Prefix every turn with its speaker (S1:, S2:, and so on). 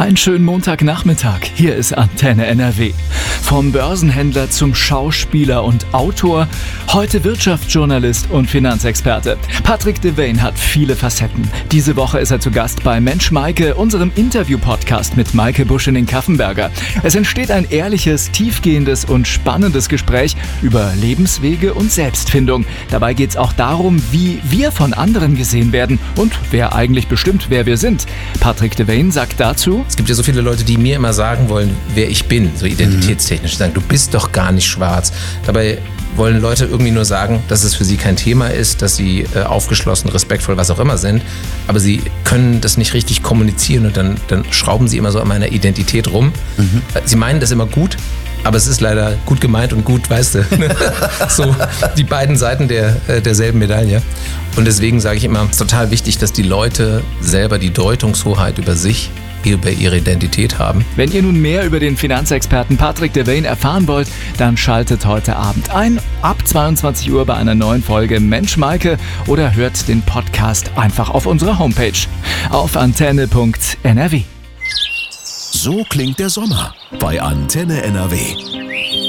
S1: Einen schönen Montagnachmittag, hier ist Antenne NRW. Vom Börsenhändler zum Schauspieler und Autor, heute Wirtschaftsjournalist und Finanzexperte. Patrick Devane hat viele Facetten. Diese Woche ist er zu Gast bei Mensch Maike, unserem Interview-Podcast mit Maike Buschening-Kaffenberger. Es entsteht ein ehrliches, tiefgehendes und spannendes Gespräch über Lebenswege und Selbstfindung. Dabei geht es auch darum, wie wir von anderen gesehen werden und wer eigentlich bestimmt, wer wir sind. Patrick Devane sagt dazu:
S2: Es gibt ja so viele Leute, die mir immer sagen wollen, wer ich bin, so identitätstechnisch. Sagen, du bist doch gar nicht schwarz. Dabei wollen Leute irgendwie nur sagen, dass es für sie kein Thema ist, dass sie aufgeschlossen, respektvoll, was auch immer sind. Aber sie können das nicht richtig kommunizieren und dann schrauben sie immer so an meiner Identität rum. Sie meinen das immer gut, aber es ist leider gut gemeint und gut, weißt du. So die beiden Seiten derselben Medaille. Und deswegen sage ich immer, es ist total wichtig, dass die Leute selber die Deutungshoheit über sich, über ihre Identität haben.
S1: Wenn ihr nun mehr über den Finanzexperten Patrick Devane erfahren wollt, dann schaltet heute Abend ein, ab 22 Uhr bei einer neuen Folge Mensch Maike oder hört den Podcast einfach auf unserer Homepage auf antenne.nrw.
S3: So klingt der Sommer bei Antenne NRW.